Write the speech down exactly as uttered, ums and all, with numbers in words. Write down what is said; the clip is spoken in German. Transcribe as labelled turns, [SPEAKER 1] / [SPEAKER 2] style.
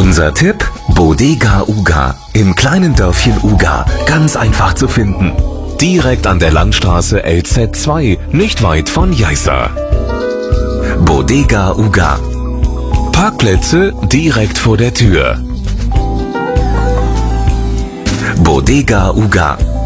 [SPEAKER 1] Unser Tipp: Bodega Uga. Im kleinen Dörfchen Uga. Ganz einfach zu finden. Direkt an der Landstraße L Z zwei, nicht weit von Jeißa. Bodega Uga. Parkplätze direkt vor der Tür. Bodega Uga.